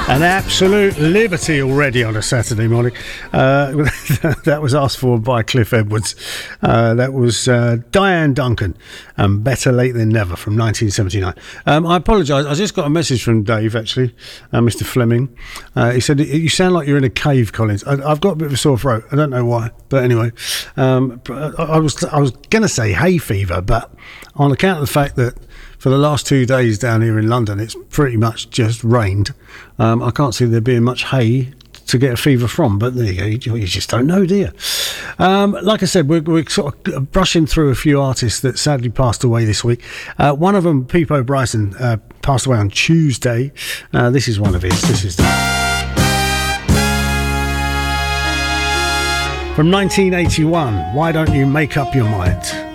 An absolute liberty already on a Saturday morning. That was asked for by Cliff Edwards. That was Diane Duncan, Better Late Than Never from 1979. I apologise, I just got a message from Dave, actually, Mr. Fleming. He said, you sound like you're in a cave, Collins. I've got a bit of a sore throat. I don't know why, but anyway. I was going to say hay fever, but on account of the fact that for the last 2 days down here in London, it's pretty much just rained. I can't see there being much hay to get a fever from, but there you go, you just don't know, do you? Like I said, we're sort of brushing through a few artists that sadly passed away this week. One of them, Pepo Bryson, passed away on Tuesday. This is one of his. This is from 1981, Why Don't You Make Up Your Mind?